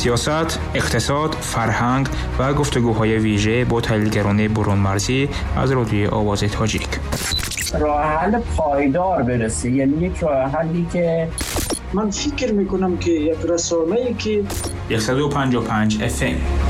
سیاست، اقتصاد، فرهنگ و گفتگوهای ویژه با تحلیلگران برون مرزی از رادیوی آواز تاجیک. راه حل پایدار برسه، یعنی یک راه حلی که من فکر میکنم که یک رسانه‌ای که 155 FM